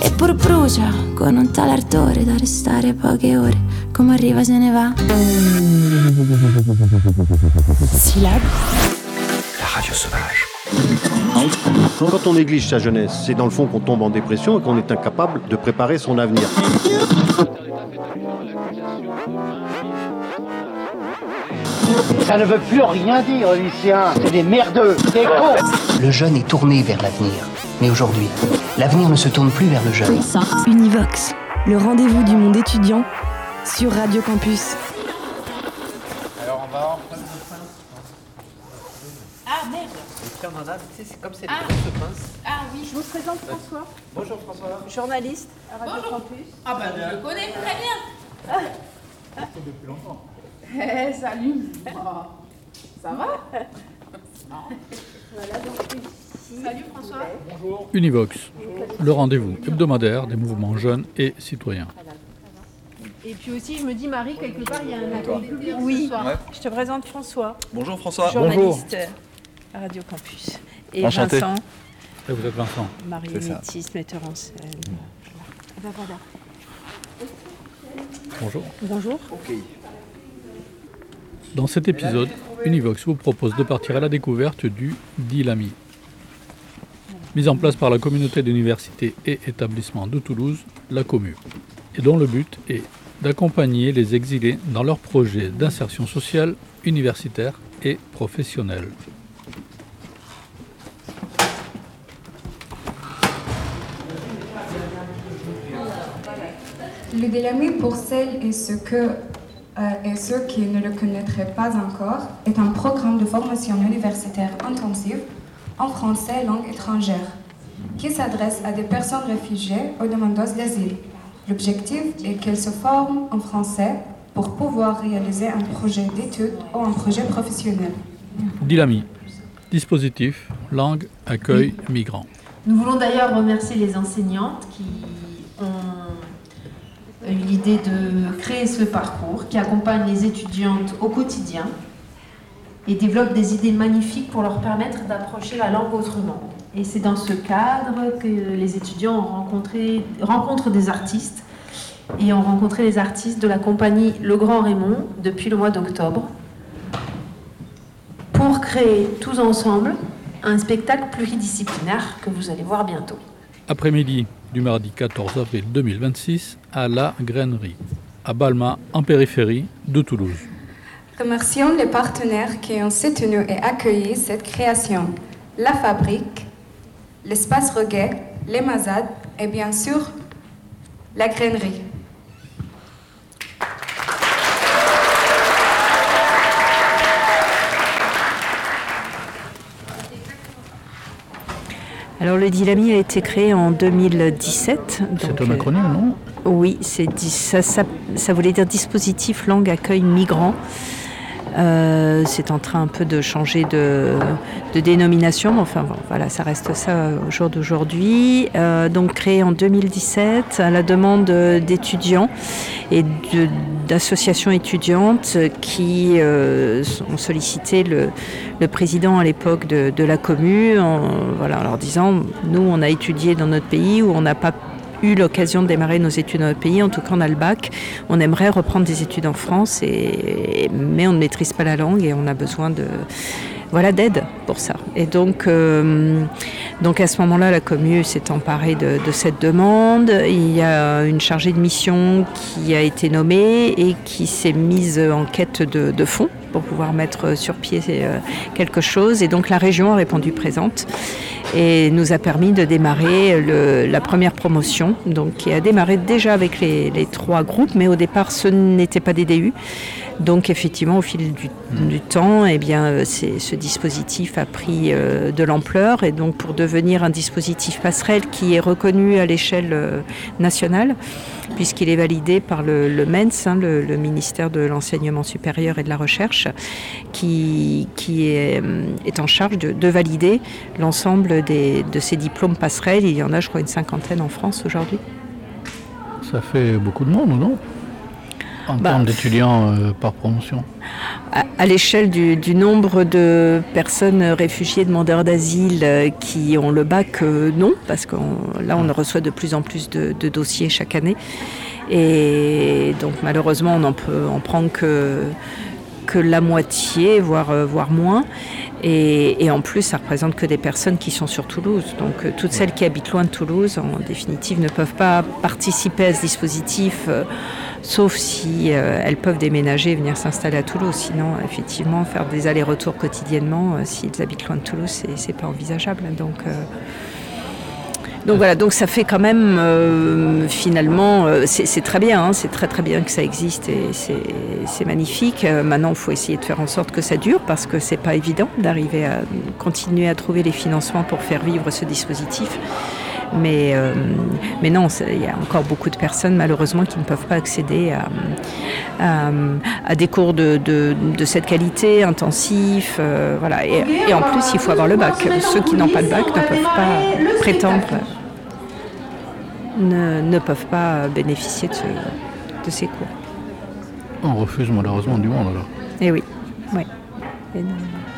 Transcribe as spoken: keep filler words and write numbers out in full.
e pur brucia con un tale ardore da restare poche ore, come arriva se ne va. Syllabe. La radio sauvage. Quand on néglige sa jeunesse, c'est dans le fond qu'on tombe en dépression et qu'on est incapable de préparer son avenir. Ça ne veut plus rien dire, lycéens. C'est des merdeux, des cons. Le jeune est tourné vers l'avenir. Mais aujourd'hui, l'avenir ne se tourne plus vers le jeune. Univox, le rendez-vous du monde étudiant sur Radio Campus. Alors on va en prendre le prince. Ah merde. Et on en a, tu sais, c'est comme c'est Ah. le prince, le prince. Ah oui, je vous présente François, Bonjour François. journaliste à Radio Bonjour. Campus. Ah bah je le connais très bien. Depuis longtemps. Eh, salut. Oh. Ça va? Voilà, donc ici. Salut François. Bonjour. Univox, le rendez-vous hebdomadaire des mouvements jeunes et citoyens. Et puis aussi, je me dis, Marie, quelque part, il y a un accueil public Oui. ce soir. Ouais. Je te présente François, Bonjour François. journaliste à Radio Campus. Et Enchanté. Vincent, Et vous êtes Vincent. Marie C'est ça. Métis, metteur en scène. Ah ben voilà. Bonjour. Bonjour. Dans cet épisode, Univox vous propose de partir à la découverte du Dilami. Mise en place par la communauté d'universités et établissements de Toulouse, la Commu, et dont le but est d'accompagner les exilés dans leurs projets d'insertion sociale, universitaire et professionnelle. Le Dilami, pour celles et ceux, que, euh, et ceux qui ne le connaîtraient pas encore, est un programme de formation universitaire intensive en français langue étrangère qui s'adresse à des personnes réfugiées ou demandeuses d'asile. L'objectif est qu'elles se forment en français pour pouvoir réaliser un projet d'études ou un projet professionnel. Dilami, dispositif, langue, accueil, migrants. Nous voulons d'ailleurs remercier les enseignantes qui ont eu l'idée de créer ce parcours, qui accompagne les étudiantes au quotidien et développe des idées magnifiques pour leur permettre d'approcher la langue autrement. Et c'est dans ce cadre que les étudiants ont rencontré, rencontrent des artistes et ont rencontré les artistes de la compagnie Le Grand Raymond depuis le mois d'octobre pour créer tous ensemble un spectacle pluridisciplinaire que vous allez voir bientôt. Après-midi du mardi quatorze avril deux mille vingt-six à La Grainerie, à Balma, en périphérie de Toulouse. Remercions les partenaires qui ont soutenu et accueilli cette création. La Fabrique, l'Espace Reguet, les Mazades et bien sûr, La Grainerie. Alors le Dilami a été créé en deux mille dix-sept. C'est un acronyme, non ? Oui, c'est, ça, ça, ça voulait dire dispositif langue accueil migrant. Euh, c'est en train un peu de changer de, de dénomination, mais enfin bon, voilà, ça reste ça au jour d'aujourd'hui. Euh, donc créé en deux mille dix-sept à la demande d'étudiants et de, d'associations étudiantes qui euh, ont sollicité le, le président à l'époque de, de la Commu, en, voilà, en leur disant nous on a étudié dans notre pays où on n'a pas eu l'occasion de démarrer nos études dans notre pays, en tout cas on a le bac, on aimerait reprendre des études en France, et, mais on ne maîtrise pas la langue et on a besoin de, voilà, d'aide pour ça. Et donc, euh, donc à ce moment-là, la Commu s'est emparée de, de cette demande. Il y a une chargée de mission qui a été nommée et qui s'est mise en quête de, de fonds pour pouvoir mettre sur pied quelque chose. Et donc la région a répondu présente et nous a permis de démarrer le, la première promotion, donc qui a démarré déjà avec les, les trois groupes, mais au départ ce n'était pas des D U. Donc effectivement, au fil du, du temps, eh bien, c'est, ce dispositif a pris euh, de l'ampleur, et donc pour devenir un dispositif passerelle qui est reconnu à l'échelle euh, nationale, puisqu'il est validé par le, le M E N S, hein, le, le ministère de l'Enseignement supérieur et de la Recherche, qui, qui est, est en charge de, de valider l'ensemble des, de ces diplômes passerelles. Il y en a, je crois, une cinquantaine en France aujourd'hui. Ça fait beaucoup de monde, non ? En bah, termes d'étudiants euh, par promotion. à, à l'échelle du, du nombre de personnes réfugiées, demandeurs d'asile euh, qui ont le bac, euh, non, parce que là on reçoit de plus en plus de, de dossiers chaque année. Et donc malheureusement on n'en peut en prendre que, que la moitié, voire, euh, voire moins. Et, et en plus, ça ne représente que des personnes qui sont sur Toulouse. Donc euh, toutes celles qui habitent loin de Toulouse, en définitive, ne peuvent pas participer à ce dispositif, euh, sauf si euh, elles peuvent déménager et venir s'installer à Toulouse. Sinon, effectivement, faire des allers-retours quotidiennement, euh, s'ils habitent loin de Toulouse, c'est, c'est pas envisageable. Donc, euh, donc voilà, donc ça fait quand même, euh, finalement, euh, c'est, c'est très bien, hein, c'est très très bien que ça existe et c'est, c'est magnifique. Euh, maintenant, il faut essayer de faire en sorte que ça dure parce que c'est pas évident d'arriver à continuer à trouver les financements pour faire vivre ce dispositif. Mais, euh, mais non, il y a encore beaucoup de personnes malheureusement qui ne peuvent pas accéder à, à, à des cours de, de, de cette qualité, intensifs. Euh, voilà. et, et en plus, il faut avoir le bac. Ceux qui n'ont pas le bac ne peuvent pas prétendre, ne, ne peuvent pas bénéficier de, ce, de ces cours. On refuse malheureusement du monde alors. Et oui, oui. Et non.